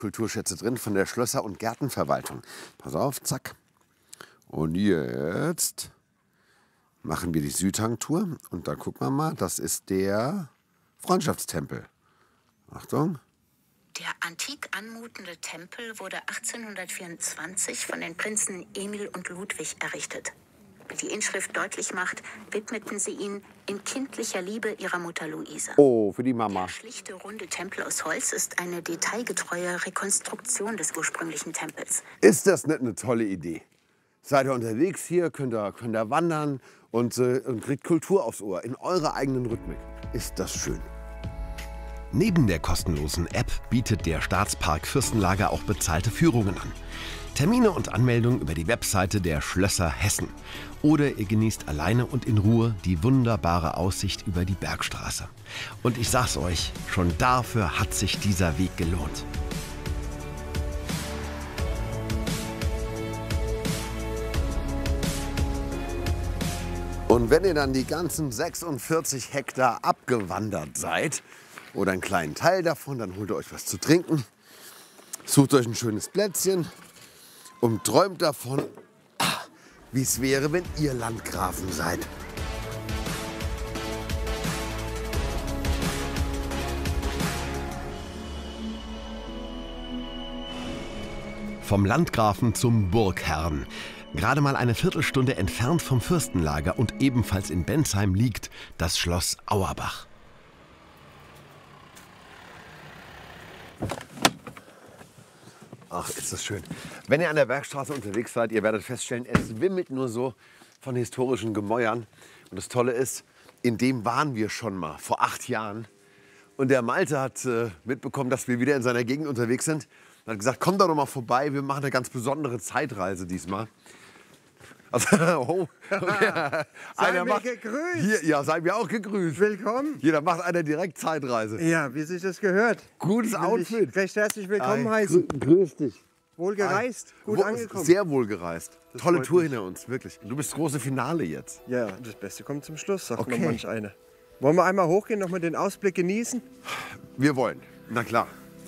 Kulturschätze drin von der Schlösser- und Gärtenverwaltung. Pass auf, zack. Und jetzt machen wir die Südhang-Tour. Und da gucken wir mal, das ist der Freundschaftstempel. Achtung. Der antik anmutende Tempel wurde 1824 von den Prinzen Emil und Ludwig errichtet. Wie die Inschrift deutlich macht, widmeten sie ihn in kindlicher Liebe ihrer Mutter Luise. Oh, für die Mama. Der schlichte, runde Tempel aus Holz ist eine detailgetreue Rekonstruktion des ursprünglichen Tempels. Ist das nicht eine tolle Idee? Seid ihr unterwegs hier, könnt ihr wandern und kriegt Kultur aufs Ohr in eurer eigenen Rhythmik. Ist das schön. Neben der kostenlosen App bietet der Staatspark Fürstenlager auch bezahlte Führungen an. Termine und Anmeldung über die Webseite der Schlösser Hessen. Oder ihr genießt alleine und in Ruhe die wunderbare Aussicht über die Bergstraße. Und ich sag's euch, schon dafür hat sich dieser Weg gelohnt. Und wenn ihr dann die ganzen 46 Hektar abgewandert seid, oder einen kleinen Teil davon, dann holt ihr euch was zu trinken, sucht euch ein schönes Plätzchen und träumt davon, wie es wäre, wenn ihr Landgrafen seid. Vom Landgrafen zum Burgherrn. Gerade mal eine Viertelstunde entfernt vom Fürstenlager und ebenfalls in Bensheim liegt das Schloss Auerbach. Ach, ist das schön. Wenn ihr an der Bergstraße unterwegs seid, ihr werdet feststellen, es wimmelt nur so von historischen Gemäuern. Und das Tolle ist, in dem waren wir schon mal vor 8 Jahren. Und der Malte hat mitbekommen, dass wir wieder in seiner Gegend unterwegs sind. Und hat gesagt, kommt doch noch mal vorbei, wir machen eine ganz besondere Zeitreise diesmal. Also, oh, ja, Seien wir gegrüßt. Hier, ja, seien wir auch gegrüßt. Willkommen. Hier, da macht einer direkt Zeitreise. Ja, wie sich das gehört. Gutes Will Outfit. dich recht herzlich willkommen heißen. Grüß dich. Wohl gereist, gut angekommen. Sehr wohl gereist. Tolle freut Tour mich. hinter uns, wirklich. Du bist das große Finale jetzt. Ja, das Beste kommt zum Schluss, sagt Okay. noch manch einer. Wollen wir einmal hochgehen, noch mal den Ausblick genießen? Wir wollen. Na klar.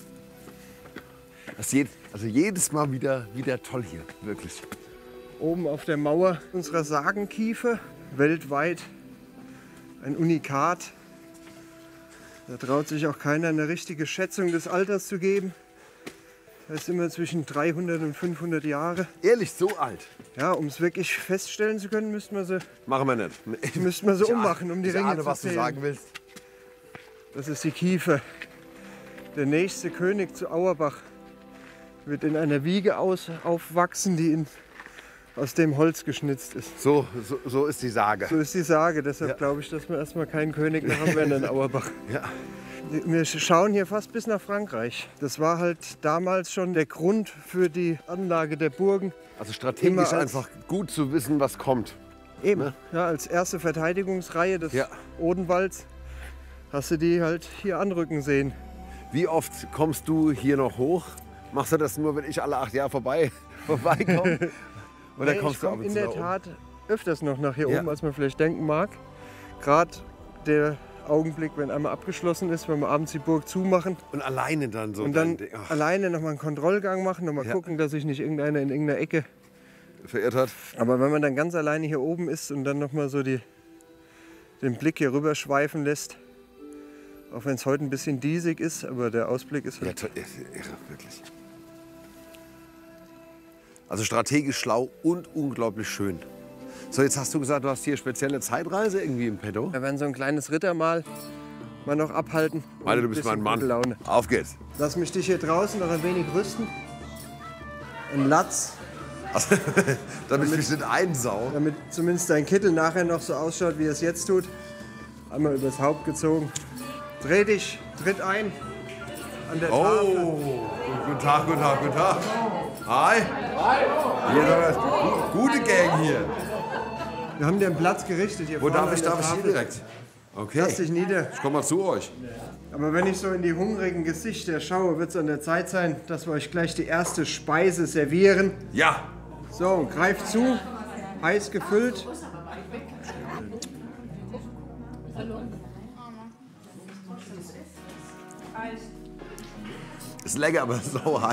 Also jedes Mal wieder toll hier, wirklich. Oben auf der Mauer unserer Sagenkiefer, weltweit ein Unikat. Da traut sich auch keiner eine richtige Schätzung des Alters zu geben. Da ist immer zwischen 300 und 500 Jahre. Ehrlich, so alt. Ja, um es wirklich feststellen zu können, müssten wir sie Machen wir nicht. ummachen, um die Ich Ringe ahne, zu was du zählen. sagen willst. Das ist die Kiefer. Der nächste König zu Auerbach wird in einer Wiege aufwachsen, die aus dem Holz geschnitzt ist. So ist die Sage. So ist die Sage. Deshalb Ja. glaube ich, dass wir erstmal keinen König mehr haben werden in Auerbach. Ja. Wir schauen hier fast bis nach Frankreich. Das war halt damals schon der Grund für die Anlage der Burgen. Also Immer strategisch als- einfach gut zu wissen, was kommt. Eben, Ne? ja, als erste Verteidigungsreihe des Ja. Odenwalds hast du die halt hier anrücken sehen. Wie oft kommst du hier noch hoch? Machst du das nur, wenn ich alle 8 Jahre vorbeikomme? Oder Nee, kommst ich du ab komme und in zu der nach oben? Tat öfters noch nach hier Ja. oben, als man vielleicht denken mag. Gerade der Augenblick, wenn einmal abgeschlossen ist, wenn wir abends die Burg zumachen Und alleine dann so. und dann ach, alleine nochmal einen Kontrollgang machen, nochmal Ja. gucken, dass sich nicht irgendeiner in irgendeiner Ecke. verirrt hat. Aber wenn man dann ganz alleine hier oben ist und dann nochmal so den Blick hier rüber schweifen lässt, auch wenn es heute ein bisschen diesig ist, aber der Ausblick ist Ja, halt irre, wirklich. Also strategisch schlau und unglaublich schön. So, jetzt hast du gesagt, du hast hier spezielle Zeitreise irgendwie im Petto. Wir werden so ein kleines Rittermahl mal noch abhalten. Meine, Und du ein bist bisschen mein Mann. gute Laune. Auf geht's. Lass mich dich hier draußen noch ein wenig rüsten. Ein Latz, Also, damit ich mich nicht einsau. damit zumindest dein Kittel nachher noch so ausschaut, wie es jetzt tut. Einmal übers Haupt gezogen. Dreh dich, tritt ein an der Tafel. Oh, guten Tag, guten Tag, guten Tag. Hi. Hier ist aber gute Gang hier. Wir haben dir einen Platz gerichtet hier Wo vorne darf ich? an der Darf ich hier Tafel. direkt? Okay. Lass dich nieder. Ich komme mal zu euch. Aber wenn ich so in die hungrigen Gesichter schaue, wird es an der Zeit sein, dass wir euch gleich die erste Speise servieren. Ja. So, greift zu, heiß gefüllt. Ist lecker, aber sau heiß.